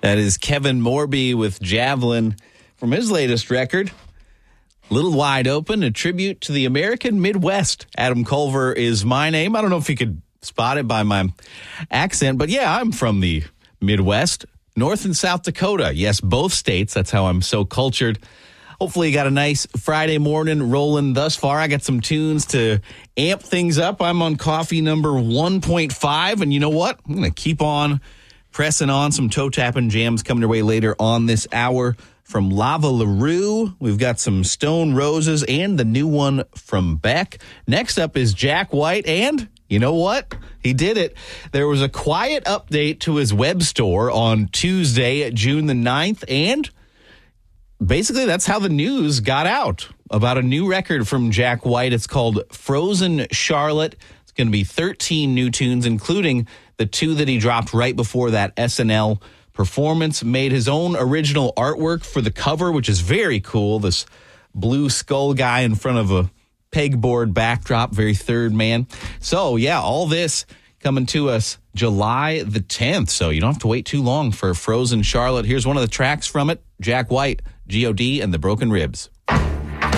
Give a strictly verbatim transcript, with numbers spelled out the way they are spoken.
That is Kevin Morby with Javelin from his latest record, Little Wide Open, a tribute to the American Midwest. Adam Culver is my name. I don't know if you could spot it by my accent, but yeah, I'm from the Midwest, North and South Dakota. Yes, both states. That's how I'm so cultured. Hopefully you got a nice Friday morning rolling thus far. I got some tunes to amp things up. I'm on coffee number one point five, and you know what? I'm going to keep on pressing on. Some toe-tapping jams coming your way later on this hour. From Lava LaRue, we've got some Stone Roses and the new one from Beck. Next up is Jack White, and you know what? He did it. There was a quiet update to his web store on Tuesday, June the ninth, and basically that's how the news got out about a new record from Jack White. It's called Frozen Charlotte. It's going to be thirteen new tunes, including the two that he dropped right before that S N L performance. Made his own original artwork for the cover, which is very cool. This blue skull guy in front of a pegboard backdrop, very Third Man. So, yeah, all this coming to us July the tenth. So you don't have to wait too long for Frozen Charlotte. Here's one of the tracks from it. Jack White, G O D and the Broken Ribs.